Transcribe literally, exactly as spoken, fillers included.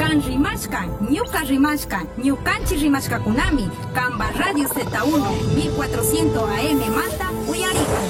Kan rimashka, ñuka rimashka, ñukanchi rimashka kunami, Kamba Radio Z uno, mil cuatrocientos A M manta, uyariko.